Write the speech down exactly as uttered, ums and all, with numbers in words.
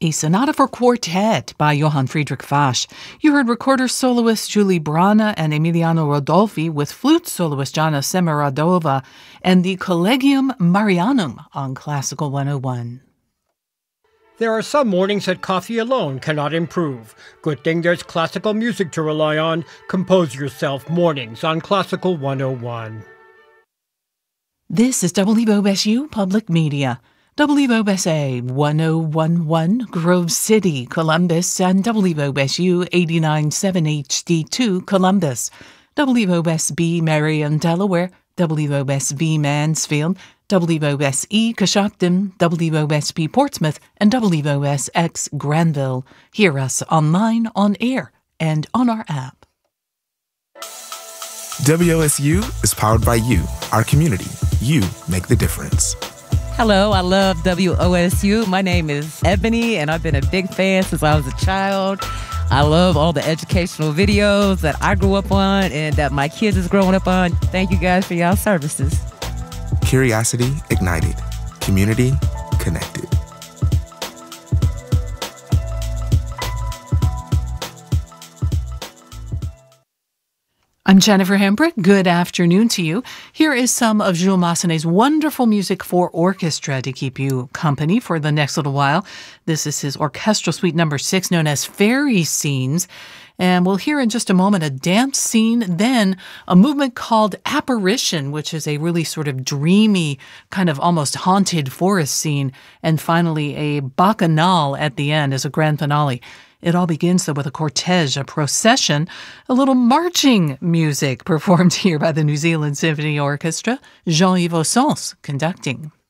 A Sonata for Quartet by Johann Friedrich Fasch. You heard recorder soloist Julie Brana and Emiliano Rodolfi with flute soloist Jana Semiradova and the Collegium Marianum on Classical one oh one. There are some mornings that coffee alone cannot improve. Good thing there's classical music to rely on. Compose yourself mornings on Classical one oh one. This is W O S U Public Media. W O S A one oh one point one Grove City, Columbus, and W O S U eighty-nine point seven H D two Columbus, W O S B Marion, Delaware, W O S V Mansfield, W O S E Coshocton, W O S P Portsmouth, and W O S X Granville. Hear us online, on air, and on our app. W O S U is powered by you, our community. You make the difference. Hello, I love W O S U. My name is Ebony, and I've been a big fan since I was a child. I love all the educational videos that I grew up on and that my kids is growing up on. Thank you guys for y'all services. Curiosity ignited. Community connected. I'm Jennifer Hambrick. Good afternoon to you. Here is some of Jules Massenet's wonderful music for orchestra to keep you company for the next little while. This is his orchestral suite number six, known as Fairy Scenes. And we'll hear in just a moment a dance scene, then a movement called Apparition, which is a really sort of dreamy, kind of almost haunted forest scene. And finally, a bacchanal at the end as a grand finale. It all begins, though, with a cortege, a procession, a little marching music performed here by the New Zealand Symphony Orchestra, Jean-Yves Ossens conducting.